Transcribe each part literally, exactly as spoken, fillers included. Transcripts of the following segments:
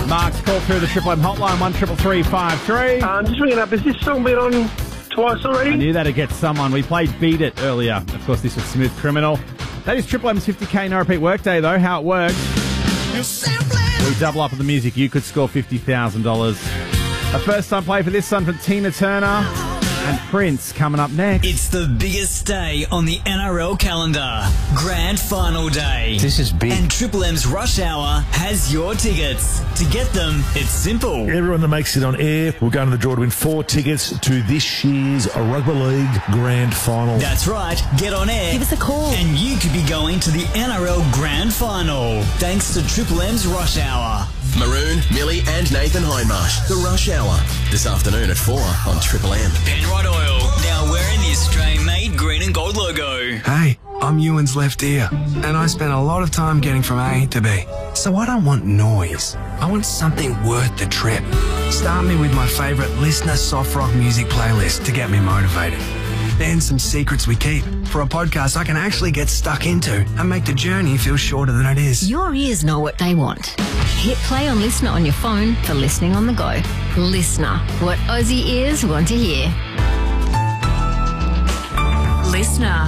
Mark's call through the Triple M hotline, one triple three five three. Um, just ringing up, has this song been on twice already? I knew that'd get someone. We played Beat It earlier. Of course, this was Smooth Criminal. That is Triple M's fifty K no repeat workday, though. How it works. We double up with the music. You could score fifty thousand dollars. A first-time play for this one from Tina Turner and Prince coming up next. It's the biggest day on the N R L calendar. Grand Final Day. This is big. And Triple M's Rush Hour has your tickets. To get them, it's simple. Everyone that makes it on air will go into the draw to win four tickets to this year's Rugby League Grand Final. That's right. Get on air. Give us a call. And you could be going to the N R L Grand Final. Thanks to Triple M's Rush Hour. Maroon, Millie and Nathan Hindmarsh. The Rush Hour. This afternoon at four on Triple M. Penrod Oil. Now wearing the Australian-made green and gold logo. Hey, I'm Ewan's left ear, and I spent a lot of time getting from A to B. So I don't want noise. I want something worth the trip. Start me with my favourite listener soft rock music playlist to get me motivated. Then some secrets we keep for a podcast I can actually get stuck into and make the journey feel shorter than it is. Your ears know what they want. Hit play on Listener on your phone for listening on the go. Listener, what Aussie ears want to hear. Listener.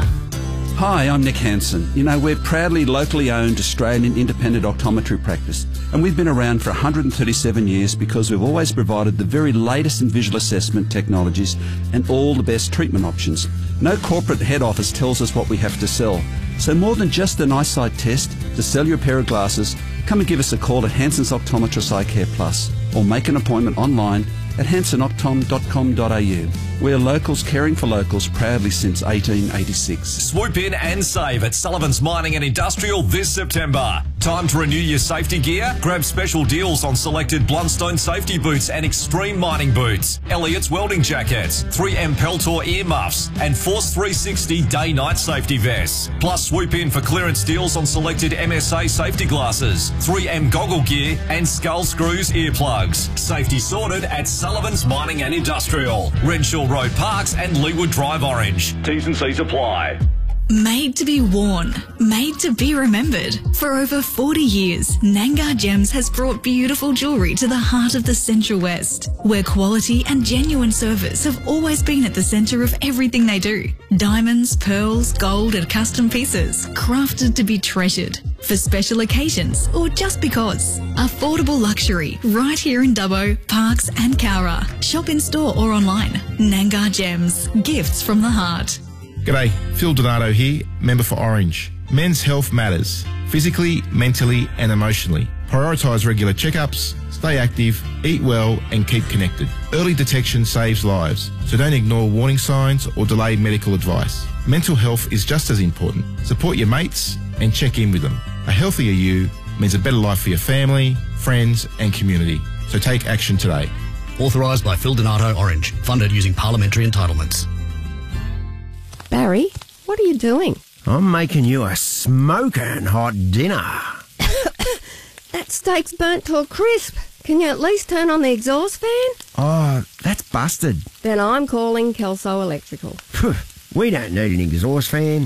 Hi, I'm Nick Hansen. You know, we're proudly locally owned Australian independent optometry practice, and we've been around for one hundred thirty-seven years because we've always provided the very latest in visual assessment technologies and all the best treatment options. No corporate head office tells us what we have to sell. So more than just an eyesight test, to sell you a pair of glasses, come and give us a call at Hansen's Optometrist Eye Care Plus, or make an appointment online at hansen optom dot com dot a u. We're locals caring for locals proudly since eighteen eighty-six. Swoop in and save at Sullivan's Mining and Industrial this September. Time to renew your safety gear? Grab special deals on selected Blundstone safety boots and extreme mining boots, Elliott's welding jackets, three M Peltor earmuffs, and Force three sixty day-night safety vests. Plus, swoop in for clearance deals on selected M S A safety glasses, three M goggle gear, and Skull Screws earplugs. Safety sorted at Sullivan's Mining and Industrial, Renshaw Road Parks and Leeward Drive Orange. T's and C's apply. Made to be worn, made to be remembered. For over forty years, Nangar Gems has brought beautiful jewellery to the heart of the Central West, where quality and genuine service have always been at the centre of everything they do. Diamonds, pearls, gold and custom pieces, crafted to be treasured. For special occasions or just because. Affordable luxury right here in Dubbo, Parks and Cowra. Shop in store or online. Nangar Gems, gifts from the heart. G'day, Phil Donato here, member for Orange. Men's health matters, physically, mentally and emotionally. Prioritise regular checkups, stay active, eat well and keep connected. Early detection saves lives, so don't ignore warning signs or delay medical advice. Mental health is just as important. Support your mates and check in with them. A healthier you means a better life for your family, friends and community. So take action today. Authorised by Phil Donato, Orange. Funded using parliamentary entitlements. Barry, what are you doing? I'm making you a smoking hot dinner. That steak's burnt to a crisp. Can you at least turn on the exhaust fan? Oh, that's busted. Then I'm calling Kelso Electrical. We don't need an exhaust fan.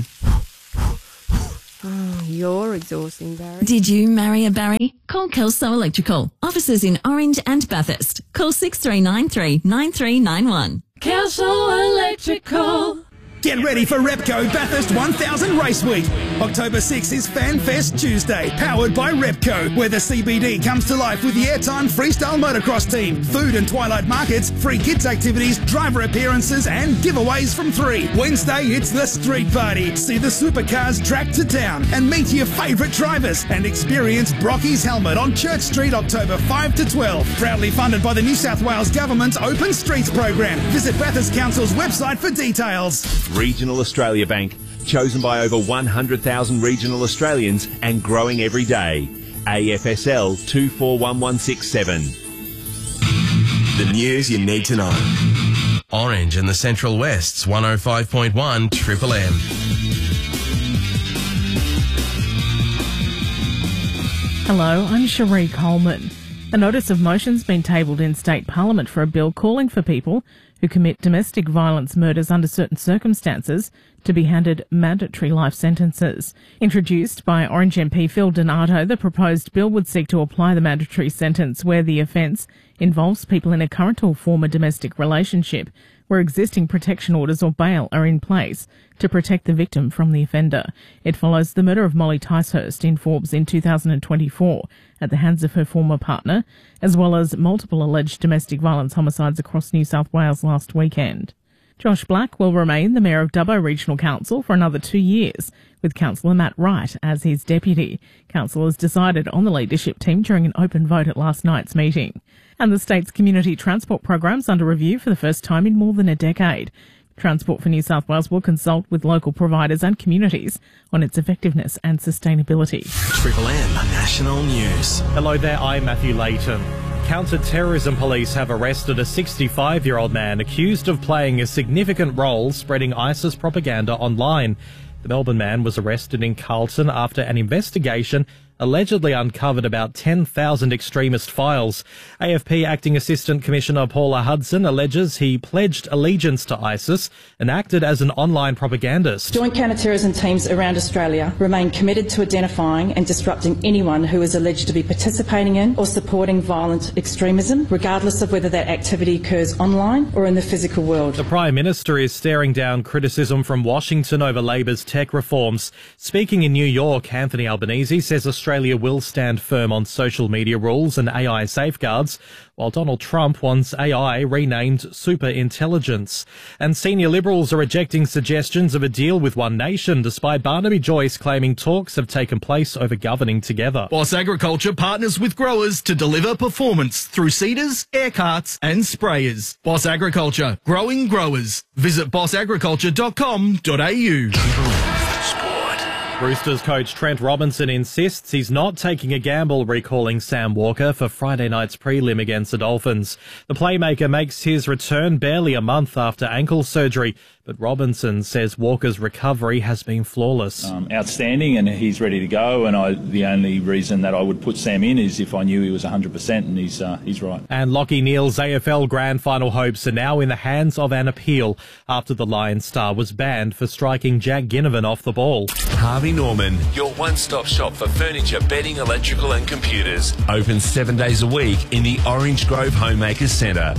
Oh, you're exhausting, Barry. Did you marry a Barry? Call Kelso Electrical. Offices in Orange and Bathurst. Call six three nine three, nine three nine one. Kelso Electrical. Get ready for Repco Bathurst one thousand Race Week. October sixth is FanFest Tuesday, powered by Repco, where the C B D comes to life with the Airtime Freestyle Motocross team, food and twilight markets, free kids activities, driver appearances and giveaways from three. Wednesday, it's the street party. See the supercars track to town and meet your favourite drivers and experience Brocky's Helmet on Church Street October fifth to twelfth. Proudly funded by the New South Wales Government's Open Streets program. Visit Bathurst Council's website for details. Regional Australia Bank, chosen by over one hundred thousand regional Australians and growing every day. A F S L two four one one six seven. The news you need to know. Orange and the Central West's one oh five point one Triple M. Hello, I'm Cherie Coleman. A notice of motion's been tabled in State Parliament for a bill calling for people who commit domestic violence murders under certain circumstances to be handed mandatory life sentences. Introduced by Orange M P Phil Donato, the proposed bill would seek to apply the mandatory sentence where the offence involves people in a current or former domestic relationship where existing protection orders or bail are in place to protect the victim from the offender. It follows the murder of Molly Ticehurst in Forbes in two thousand twenty-four at the hands of her former partner, as well as multiple alleged domestic violence homicides across New South Wales last weekend. Josh Black will remain the Mayor of Dubbo Regional Council for another two years, with Councillor Matt Wright as his deputy. Council has decided on the leadership team during an open vote at last night's meeting. And the state's community transport program's under review for the first time in more than a decade. Transport for New South Wales will consult with local providers and communities on its effectiveness and sustainability. Triple M National News. Hello there, I'm Matthew Layton. Counter-terrorism police have arrested a sixty-five-year-old man accused of playing a significant role spreading ISIS propaganda online. The Melbourne man was arrested in Carlton after an investigation allegedly uncovered about ten thousand extremist files. A F P Acting Assistant Commissioner Paula Hudson alleges he pledged allegiance to ISIS and acted as an online propagandist. Joint counter-terrorism teams around Australia remain committed to identifying and disrupting anyone who is alleged to be participating in or supporting violent extremism, regardless of whether that activity occurs online or in the physical world. The Prime Minister is staring down criticism from Washington over Labor's tech reforms. Speaking in New York, Anthony Albanese says Australia Australia will stand firm on social media rules and A I safeguards, while Donald Trump wants A I renamed superintelligence. And senior Liberals are rejecting suggestions of a deal with One Nation, despite Barnaby Joyce claiming talks have taken place over governing together. Boss Agriculture partners with growers to deliver performance through seeders, air carts and sprayers. Boss Agriculture, growing growers. Visit boss agriculture dot com dot a u. Roosters coach Trent Robinson insists he's not taking a gamble recalling Sam Walker for Friday night's prelim against the Dolphins. The playmaker makes his return barely a month after ankle surgery, but Robinson says Walker's recovery has been flawless. Um, outstanding, and he's ready to go, and I, the only reason that I would put Sam in is if I knew he was one hundred percent, and he's, uh, he's right. And Lachie Neale's A F L Grand Final hopes are now in the hands of an appeal after the Lions star was banned for striking Jack Ginnivan off the ball. Harvey Norman, your one-stop shop for furniture, bedding, electrical and computers. Open seven days a week in the Orange Grove Homemakers Centre.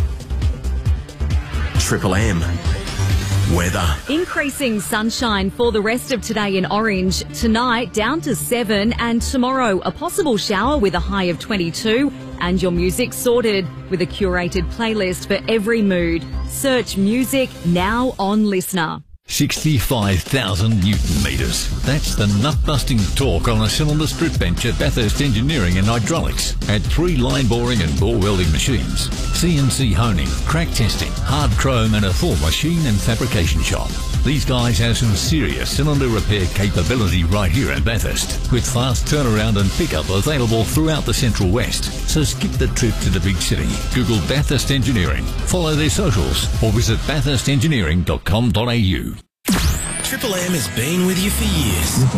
Triple M weather. Increasing sunshine for the rest of today in Orange. Tonight down to seven, and tomorrow a possible shower with a high of twenty-two. And your music sorted with a curated playlist for every mood. Search music now on Listener. sixty-five thousand newton metres. That's the nut-busting torque on a cylinder strip bench at Bathurst Engineering and Hydraulics. At three line boring and bore welding machines, C N C honing, crack testing, hard chrome and a full machine and fabrication shop. These guys have some serious cylinder repair capability right here at Bathurst, with fast turnaround and pickup available throughout the Central West. So skip the trip to the big city. Google Bathurst Engineering, follow their socials, or visit bathurst engineering dot com dot a u. Triple M has been with you for years.